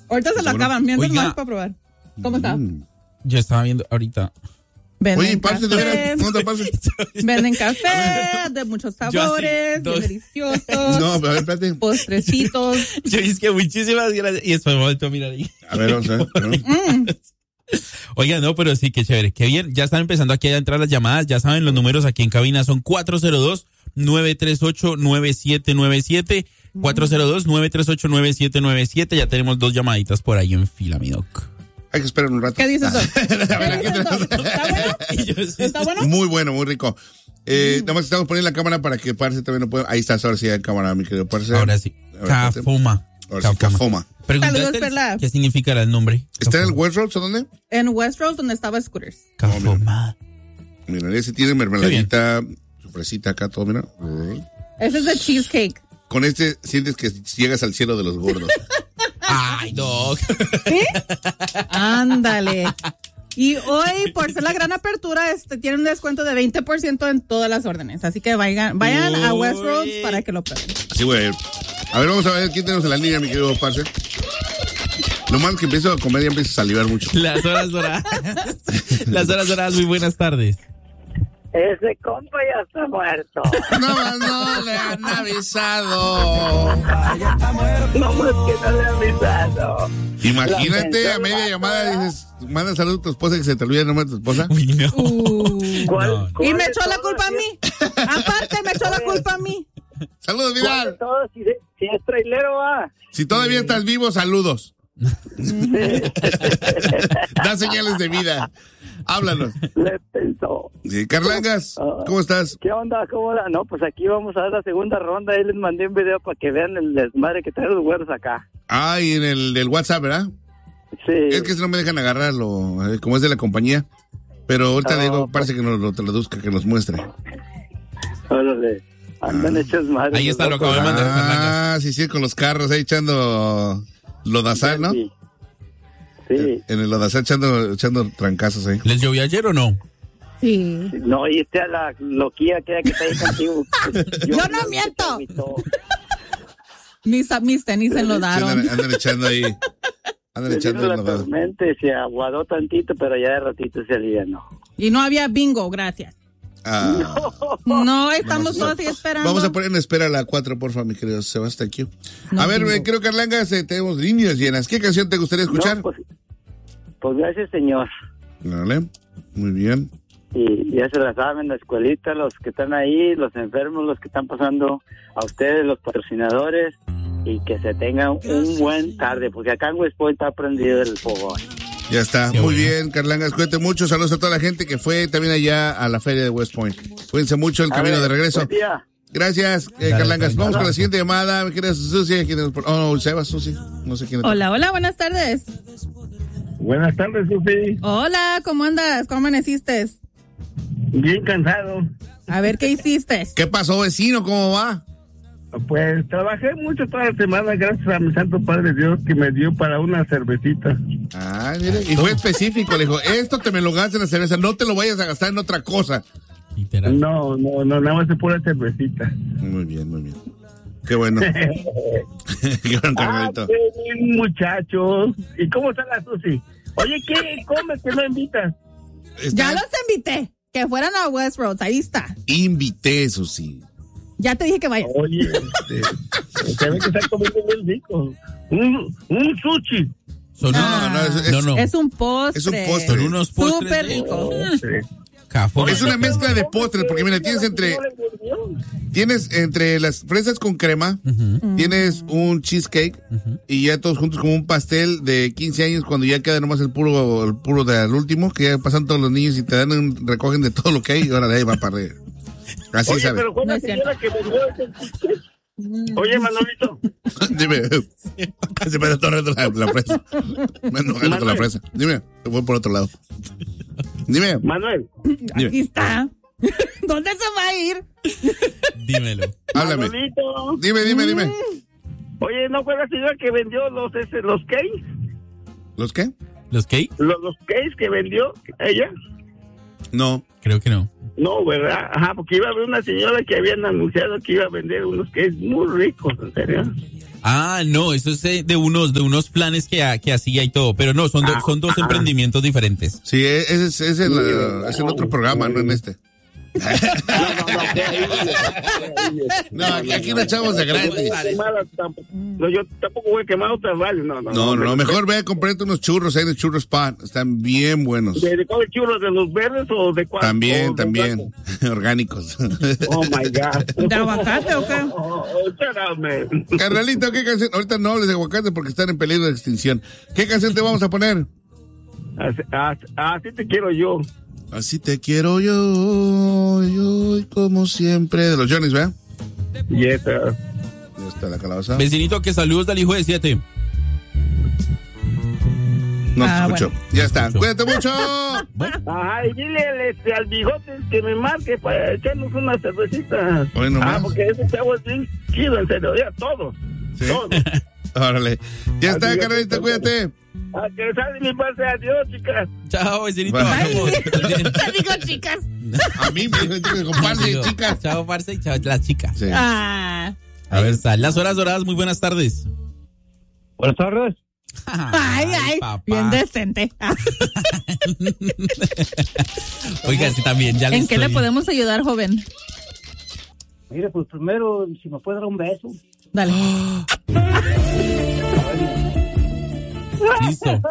Ahorita se lo acaban, mientras más para probar. ¿Cómo está? Yo estaba viendo ahorita. Venden café, venden café de muchos sabores, bien deliciosos. No, pero a ver, espérate. Postrecitos. Yo dije que muchísimas gracias. Y después me vuelto a mirar ahí. A ver, vamos a ver. Oiga, no, pero sí, qué chévere, qué bien. Ya están empezando aquí a entrar las llamadas. Ya saben, los números aquí en cabina son 402-938-9797. 402-938-9797. Ya tenemos 2 llamaditas por ahí en fila, mi doc. Hay que esperar un rato. ¿Qué dices, Doc? ¿Está bueno? ¿Está bueno? Muy bueno, muy rico. Nada más estamos poniendo la cámara para que Parce también no pueda. Ahí está, ahora sí hay cámara, mi querido Parce. Ahora sí. Cafoma. Ahora sí, Cafoma. Saludos, Perla. ¿Qué significará el nombre? ¿Está en el Westroads o dónde? En Westroads, donde estaba Scooters. Cafoma. Mira, ese tiene mermeladita, su fresita acá, todo, mira. Ese es de cheesecake. Con este sientes que llegas al cielo de los gordos. Ay, Doc. ¿Sí? Ándale. Y hoy, por ser la gran apertura, tiene un descuento de 20% en todas las órdenes. Así que vayan a Westroads para que lo prueben. Sí, güey. A ver, vamos a ver quién tenemos en la línea, mi querido Parce. Lo malo que empiezo a comer, ya empiezo a salivar mucho. Las horas doradas. Las horas doradas, muy buenas tardes. Ese compa ya está muerto. No le han avisado. No, es que no le han avisado. Imagínate, a media llamada dices, manda saludos a tu esposa, que se te olvida el nombre de tu esposa. Uy, no. ¿Cuál Y me echó la culpa a mí. Aparte, me echó la culpa a mí. Saludos, Vidal. Si es trailero, va. Si todavía estás vivo, saludos. Da señales de vida. Háblanos. Le pensó. Sí, Carlangas, ¿cómo estás? ¿Qué onda? ¿Cómo la? No, pues aquí vamos a dar la segunda ronda. Ahí les mandé un video para que vean el desmadre que traen los güeros acá. Ah, y en el del WhatsApp, ¿verdad? Sí. Es que si no me dejan agarrarlo, como es de la compañía. Pero ahorita le digo, parece que nos lo traduzca, que nos muestre. Órale. Andan hechos madres. Ahí está, lo acabo de mandar. Ah, sí, con los carros ahí echando lodazal, ¿no? Sí. En el lodazal echando trancazos ahí. ¿Les llovió ayer o no? Sí. No, y a la loquilla que está ahí contigo. Yo no miento. Mis tenis se enlodaron. Andan echando ahí. Andan echando la lodazal. tormenta se aguadó tantito, pero ya de ratito se alivianó. Y no había bingo, gracias. No, estamos todos así esperando. Vamos a poner en espera la 4, porfa, mi querido Sebastián. No, a ver, bingo. creo, Carlangas, tenemos líneas llenas. ¿Qué canción te gustaría escuchar? No, pues gracias, señor. Vale, muy bien. Y ya se la saben, la escuelita, los que están ahí, los enfermos, los que están pasando, a ustedes, los patrocinadores, y que se tengan un buen tarde, porque acá en West Point está prendido el fogón. Ya está, Qué muy bueno. bien, Carlangas, cuídate mucho, saludos a toda la gente que fue también allá a la feria de West Point. Cuídense mucho el camino de regreso. Buen día. Gracias, Carlangas. Vamos con la siguiente llamada, mi querida Susi. Sebas, Susi, no sé quién es. Hola, buenas tardes. Buenas tardes, Susi. Hola, ¿cómo andas? ¿Cómo amaneciste? Bien cansado. A ver, ¿qué hiciste? ¿Qué pasó, vecino? ¿Cómo va? Pues trabajé mucho toda la semana gracias a mi santo Padre Dios que me dio para una cervecita. Ah, mire, y fue específico, le dijo, esto te me lo gastas en la cerveza, no te lo vayas a gastar en otra cosa. Literal. No, nada más es pura cervecita. Muy bien. Qué bueno. Qué bueno, Carmelito. Qué bien, muchachos. ¿Y cómo está la Susi? Oye, ¿qué comes que no invitas? Ya los invité. Que fueran a Westroads, ahí está. Invité, Susi. Ya te dije que vayas. Oye, se ve que están comiendo bien rico. Un sushi. No. Es un postre. Es un postre. Son unos postres. Súper rico. Cafona. Es una mezcla de postres, porque mira, tienes entre las fresas con crema, tienes un cheesecake y ya todos juntos como un pastel de 15 años cuando ya queda nomás el puro del último, que ya pasan todos los niños y te recogen de todo lo que hay y ahora de ahí va para arriba. Así Oye, sabes. pero fue No la es señora que vendió ese cheesecake. Oye, Manolito. Dime, se me está la fresa. Me enojando con la fresa. Dime, se fue por otro lado. Dime. Manuel. Dime. Aquí está. ¿Dónde se va a ir? Dímelo. Háblame. Manolito. Dime. Oye, ¿no fue la señora que vendió los cakes? ¿Los qué? ¿Los qué? Los cakes que vendió ella. No. Creo que no. No, ¿verdad? Ajá, porque iba a haber una señora que habían anunciado que iba a vender unos cakes muy ricos, en serio. No, eso es de unos planes que hacía y todo, pero no, son dos emprendimientos diferentes. Sí, es en otro programa, no en este. No, aquí no echamos de gratis. Yo tampoco voy a quemar otras radios. No, mejor ve a comprarte unos churros ahí en el Churro Spot. Están bien buenos. ¿De cuáles churros? ¿De los verdes o de cuál? También. Orgánicos. Oh my God. ¿De aguacate o qué? Carnalito, ¿qué canción? Ahorita no hables de aguacate porque están en peligro de extinción. ¿Qué canción te vamos a poner? Así te quiero yo. Así te quiero yo, como siempre. De los Johnny's, ¿verdad? Ya está la calabaza. Vecinito, que saludos del hijo de 7. No te escucho. Bueno. Ya está. Cuídate mucho. Y dile al Bigotes que me marque para echarnos unas cervecitas. Hoy nomás. Porque ese chavo es bien chido, en serio. Ya, todos. ¿Sí? Todos. Órale. Ya está, carnalito, cuídate. A que sale mi pase, adiós, chicas. Chao, vecinito. Bye. Vamos. Te digo, chicas. A mí me dijo, compadre, chicas. Chao, parce, y chao, las chicas. Sí. Ah. A ver, están las horas doradas. Muy buenas tardes. Buenas tardes. Ay, papá. bien decente. Oiga, sí, también. Ya ¿En qué le podemos ayudar, joven? Mire, pues primero, si me puede dar un beso. Dale. Listo.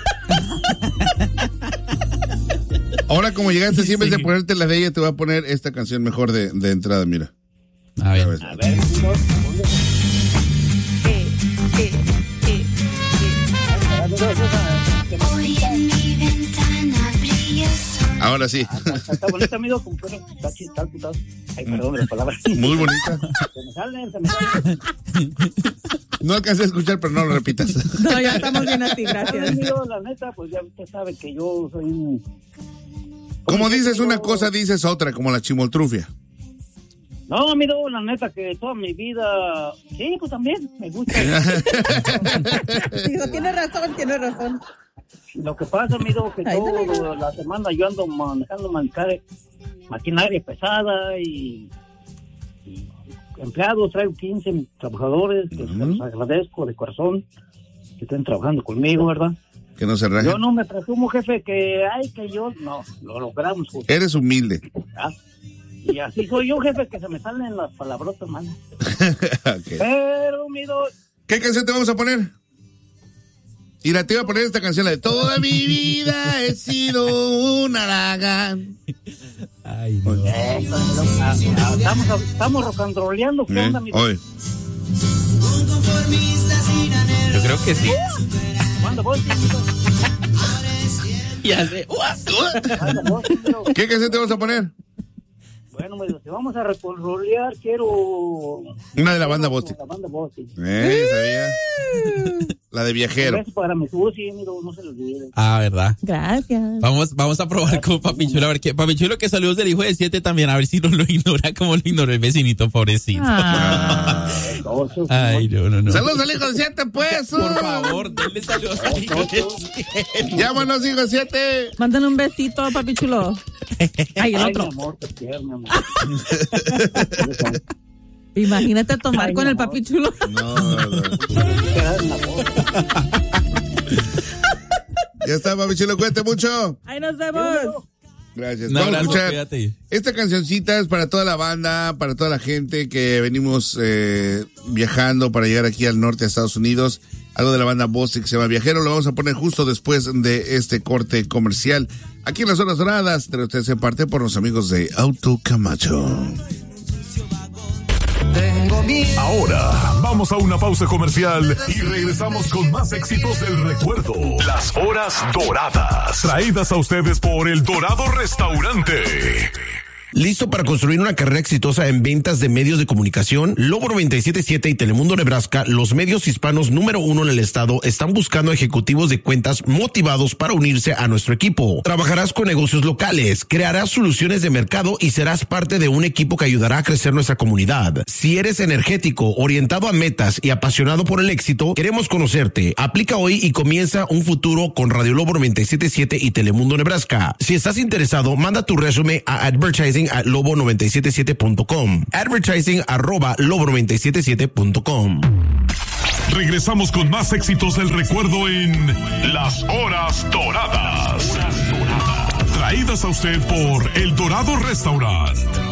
Ahora, como llegaste, siempre en vez de ponerte la de ella, te voy a poner esta canción mejor de entrada, mira. A ver. Hoy en mi ventana brilla el sol. Ahora sí. Está bonita, amigo. Está putado. Ay, perdón de las palabras. Muy bonita. Se me sale. No alcancé a escuchar, pero no lo repitas. No, ya estamos bien así, gracias. Amigo, la neta, pues ya usted sabe que yo soy un... Como dices una cosa, dices otra, como la chimoltrufia. No, amigo, la neta que toda mi vida... Sí, pues también, me gusta. Digo, tiene razón. Lo que pasa, amigo, que toda la semana yo ando manejando maquinaria pesada y empleados, traigo 15 trabajadores, que se los agradezco de corazón que estén trabajando conmigo, ¿verdad? Que no se rajen. Yo no me presumo, jefe, que yo... No, lo logramos. Eres humilde. ¿Ah? Y así soy yo, jefe, que se me salen las palabrotas, mano. Okay. Pero, amigo... ¿Qué canción te vamos a poner? Mira, te iba a poner esta canción, la de Toda mi vida he sido un haragán. Ay, no. Estamos rockandroleando, ¿qué onda, amigo? Hoy. Yo creo que sí. ¿Cuándo vos, amigo? Ya sé. ¿Cuándo vos, amigo? ¿Qué canción te vamos a poner? Bueno, si vamos a rolear, quiero... Una de la banda Bosti. La banda Bosti. ¿Sabía? La de Viajero. Gracias para mi sushi, amigo, no se lo olvide. ¿Verdad? Gracias. Vamos a probar con Papi Chulo. A ver, Papi Chulo, que saludos del hijo de 7 también. A ver si no lo ignora como lo ignoró el vecinito, pobrecito. Ay, no. Saludos al hijo de 7, pues. Por favor, denle saludos al hijo de 7. Llámanos, hijo de 7. Mándale un besito, papi chulo. Ay, el otro. Mi amor, te quiero, mi amor. Imagínate tomar Ay, con mi el amor. papi chulo. No. Ya está, Papi Chulo, cuídate mucho. Ahí nos vemos. Gracias. Un Vamos a abrazo, escuchar. cuídate. Esta cancioncita es para toda la banda, para toda la gente que venimos viajando para llegar aquí al norte de Estados Unidos. Algo de la banda Bosti que se llama Viajero. Lo vamos a poner justo después de este corte comercial. Aquí en las horas doradas, pero usted se parte por los amigos de Auto Camacho. Ahora vamos a una pausa comercial y regresamos con más éxitos del recuerdo. Las horas doradas, traídas a ustedes por El Dorado Restaurante. ¿Listo para construir una carrera exitosa en ventas de medios de comunicación? Lobo 97.7 y Telemundo Nebraska, los medios hispanos número 1 en el estado, están buscando ejecutivos de cuentas motivados para unirse a nuestro equipo. Trabajarás con negocios locales, crearás soluciones de mercado y serás parte de un equipo que ayudará a crecer nuestra comunidad. Si eres energético, orientado a metas y apasionado por el éxito, queremos conocerte. Aplica hoy y comienza un futuro con Radio Lobo 97.7 y Telemundo Nebraska. Si estás interesado, manda tu resumen a advertising@lobo977.com. Advertising@lobo977.com. Regresamos con más éxitos del recuerdo en Las Horas Doradas. Traídas a usted por El Dorado Restaurant.